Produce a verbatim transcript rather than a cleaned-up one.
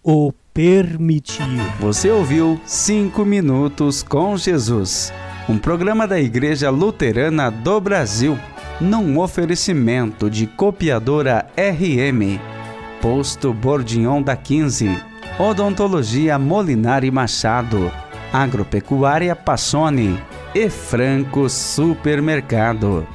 o permitir. Você ouviu Cinco Minutos com Jesus, um programa da Igreja Luterana do Brasil, num oferecimento de Copiadora R M, Posto Bordignon da quinze, Odontologia Molinari Machado, Agropecuária Passoni e Franco Supermercado.